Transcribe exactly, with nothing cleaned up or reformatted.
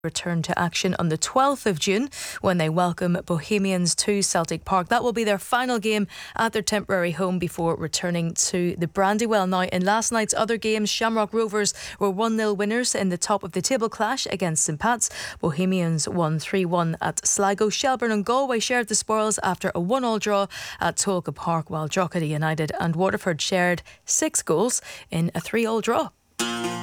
return to action on the twelfth of June when they welcome Bohemians to Celtic Park. That will be their final game at their temporary home before returning to the Brandywell. Now, in last night's other games, Shamrock Rovers were one nil winners in the top of the table clash against St Pat's. Bohemians won three one at Sligo. Shelbourne and Galway shared the spoils after a one all draw at Tolka Park, while Drogheda United and Waterford shared six goals in a three all draw.